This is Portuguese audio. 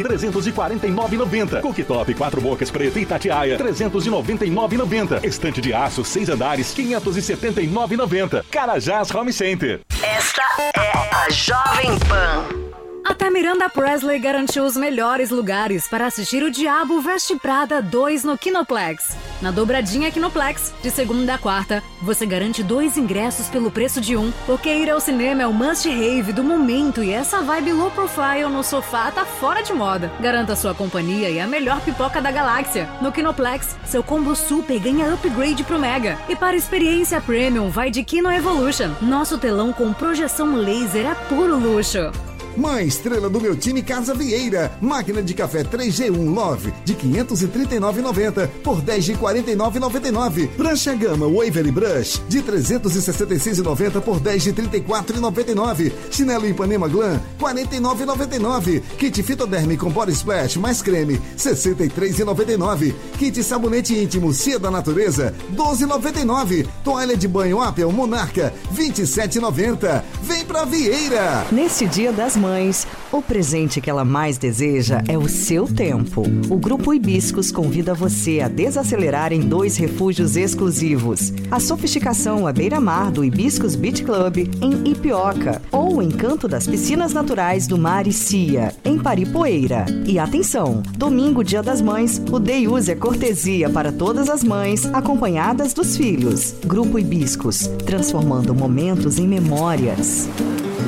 349,90. Cooktop 4 bocas preta e Itatiaia, 399,90. Estante de aço 6 andares, 579,90. Carajás Home Center. Esta é a Jovem Pan. Até Miranda Presley garantiu os melhores lugares para assistir O Diabo Veste Prada 2 no Kinoplex. Na dobradinha Kinoplex, de segunda a quarta, você garante 2 ingressos pelo preço de 1, porque ir ao cinema é o must-have do momento e essa vibe low profile no sofá tá fora de moda. Garanta sua companhia e a melhor pipoca da galáxia. No Kinoplex, seu combo super ganha upgrade pro Mega. E para experiência premium, vai de Kino Evolution. Nosso telão com projeção laser é puro luxo. Mãe estrela do meu time Casa Vieira. Máquina de café 3G1 Love de 539,90 por 10 de 49,99. Prancha Gama Waverly Brush de 366,90 por 10 de 34,99. Chinelo Ipanema Glam 49,99. Kit Fitoderme com Body Splash mais creme 63,99. Kit Sabonete Íntimo Cia da Natureza 12,99. Toalha de banho Apple Monarca 27,90. Vem pra Vieira. Neste Dia das Mães, o presente que ela mais deseja é o seu tempo. O Grupo Hibiscos convida você a desacelerar em 2 refúgios exclusivos. A sofisticação à beira-mar do Hibiscos Beach Club, em Ipioca, ou o encanto das piscinas naturais do Mar e Cia, em Paripoeira. E atenção, domingo, Dia das Mães, o Day Use é cortesia para todas as mães, acompanhadas dos filhos. Grupo Hibiscos, transformando momentos em memórias.